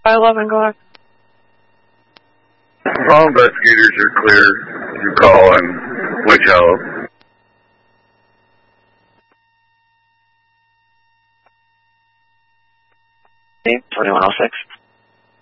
11, go ahead. All investigators are clear. You call and which help. Okay, 2106.